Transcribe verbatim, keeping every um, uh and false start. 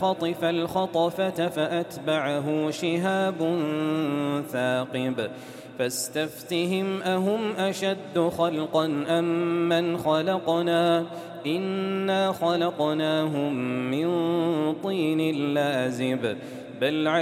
خطف الخطفة فأتبعه شهاب ثاقب فاستفتهم أهم أشد خلقا أم من خلقنا إنا خلقناهم من طين لازب بل